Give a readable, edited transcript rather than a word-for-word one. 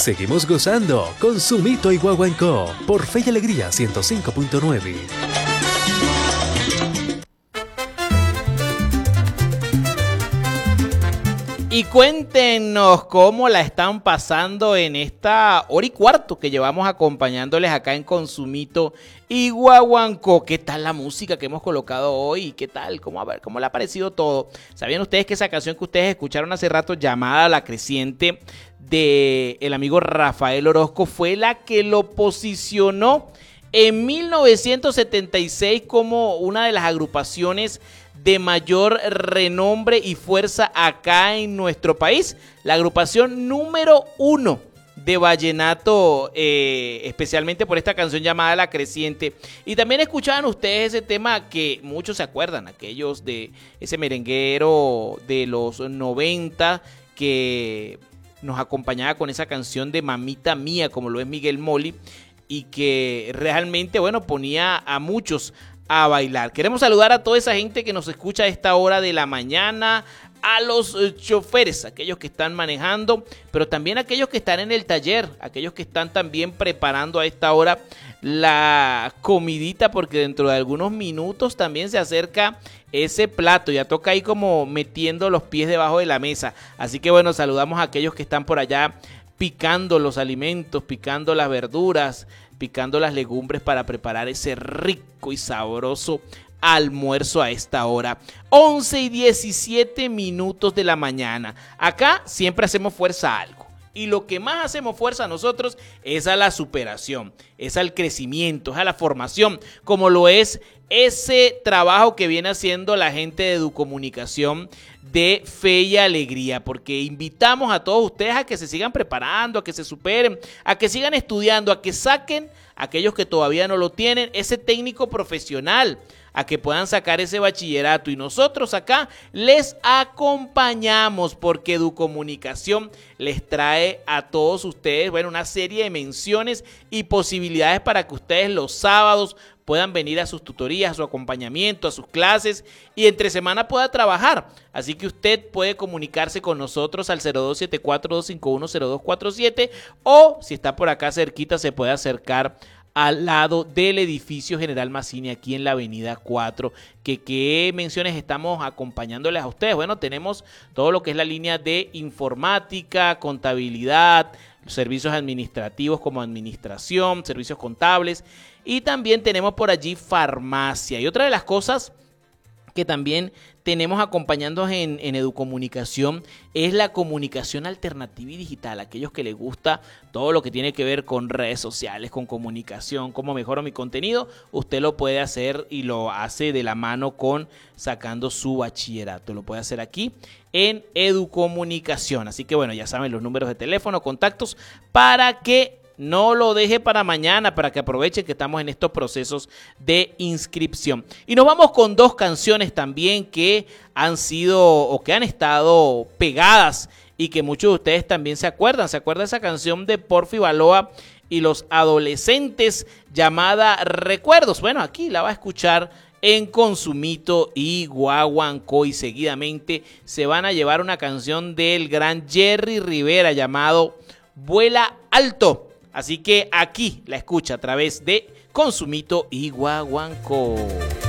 Seguimos gozando con Sumito y Guaguancó por Fe y Alegría 105.9. Y cuéntenos cómo la están pasando en esta hora y cuarto que llevamos acompañándoles acá en Consumito y Guaguancó. ¿Qué tal la música que hemos colocado hoy? ¿Qué tal? ¿Cómo le ha parecido todo? ¿Sabían ustedes que esa canción que ustedes escucharon hace rato, llamada La Creciente, de el amigo Rafael Orozco, fue la que lo posicionó en 1976 como una de las agrupaciones de mayor renombre y fuerza acá en nuestro país? La agrupación número 1 de vallenato, especialmente por esta canción llamada La Creciente. Y también escuchaban ustedes ese tema que muchos se acuerdan, aquellos de ese merenguero de los 90 que nos acompañaba con esa canción de Mamita Mía, como lo es Miguel Moli, y que realmente, bueno, ponía a muchos a bailar. Queremos saludar a toda esa gente que nos escucha a esta hora de la mañana, a los choferes, aquellos que están manejando, pero también aquellos que están en el taller, aquellos que están también preparando a esta hora la comidita, porque dentro de algunos minutos también se acerca ese plato, ya toca ahí como metiendo los pies debajo de la mesa. Así que bueno, saludamos a aquellos que están por allá picando los alimentos, picando las verduras, picando las legumbres para preparar ese rico y sabroso almuerzo a esta hora. 11:17 de la mañana. Acá siempre hacemos fuerza a algo. Y lo que más hacemos fuerza a nosotros es a la superación, es al crecimiento, es a la formación, como lo es ese trabajo que viene haciendo la gente de Educomunicación de Fe y Alegría, porque invitamos a todos ustedes a que se sigan preparando, a que se superen, a que sigan estudiando, a que saquen, aquellos que todavía no lo tienen, ese técnico profesional, a que puedan sacar ese bachillerato, y nosotros acá les acompañamos porque Educomunicación les trae a todos ustedes, bueno, una serie de menciones y posibilidades para que ustedes los sábados puedan venir a sus tutorías, a su acompañamiento, a sus clases, y entre semana pueda trabajar. Así que usted puede comunicarse con nosotros al 0274-251-0247, o si está por acá cerquita se puede acercar al lado del edificio General Mazzini, aquí en la avenida 4. ¿Qué menciones estamos acompañándoles a ustedes? Bueno, tenemos todo lo que es la línea de informática, contabilidad, servicios administrativos como administración, servicios contables, y también tenemos por allí farmacia. Y otra de las cosas que también tenemos acompañándonos en Educomunicación es la comunicación alternativa y digital. Aquellos que les gusta todo lo que tiene que ver con redes sociales, con comunicación, cómo mejoro mi contenido, usted lo puede hacer y lo hace de la mano con sacando su bachillerato. Lo puede hacer aquí en Educomunicación. Así que bueno, ya saben los números de teléfono, contactos, para que no lo deje para mañana, para que aprovechen que estamos en estos procesos de inscripción. Y nos vamos con dos canciones también que han sido o que han estado pegadas y que muchos de ustedes también se acuerdan. ¿Se acuerda esa canción de Porfi Baloa y los Adolescentes llamada Recuerdos? Bueno, aquí la va a escuchar en Consumito y Guaguancó, y seguidamente se van a llevar una canción del gran Jerry Rivera llamado Vuela Alto. Así que aquí la escucha a través de Consumito y Guaguancó.